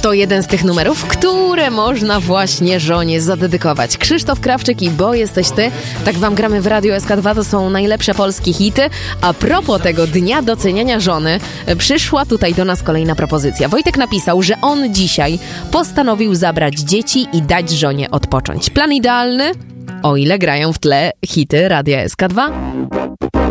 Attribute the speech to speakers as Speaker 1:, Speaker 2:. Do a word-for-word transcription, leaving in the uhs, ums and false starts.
Speaker 1: To jeden z tych numerów, które można właśnie żonie zadedykować. Krzysztof Krawczyk i Bo jesteś ty. Tak wam gramy w Radiu S K dwa, to są najlepsze polskie hity. A propos tego dnia doceniania żony, przyszła tutaj do nas kolejna propozycja. Wojtek napisał, że on dzisiaj postanowił zabrać dzieci i dać żonie odpocząć. Plan idealny? O ile grają w tle hity Radia S K dwa.